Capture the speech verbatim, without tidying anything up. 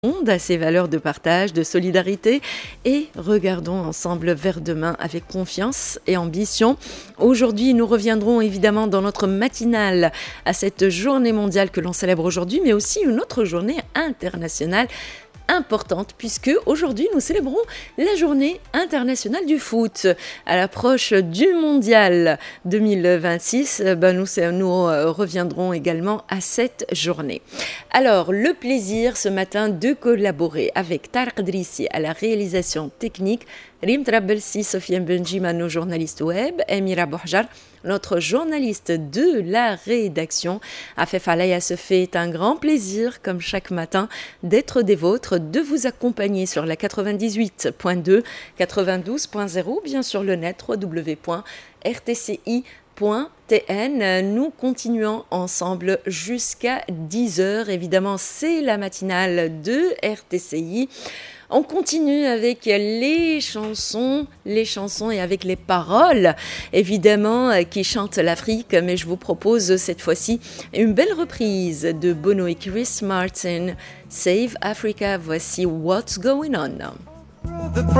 à ces valeurs de partage, de solidarité et regardons ensemble vers demain avec confiance et ambition. Aujourd'hui, nous reviendrons évidemment dans notre matinale à cette journée mondiale que l'on célèbre aujourd'hui, mais aussi une autre journée internationale importante puisque aujourd'hui nous célébrons la journée internationale du foot. À l'approche du mondial deux mille vingt-six, ben nous, nous reviendrons également à cette journée. Alors, le plaisir ce matin de collaborer avec Tarek Drissi à la réalisation technique, Rim Trabelsi, Sofiane Benjima, nos journalistes web, Emira Bouhjar, notre journaliste de la rédaction. Afef Alaya se fait un grand plaisir, comme chaque matin, d'être des vôtres, de vous accompagner sur la quatre-vingt-dix-huit point deux, quatre-vingt-douze point zéro, bien sûr le net, w w w point r t c i point t n. Nous continuons ensemble jusqu'à dix heures. Évidemment, c'est la matinale de R T C I. On continue avec les chansons, les chansons et avec les paroles, évidemment, qui chantent l'Afrique. Mais je vous propose cette fois-ci une belle reprise de Bono et Chris Martin. Save Africa, voici What's Going On.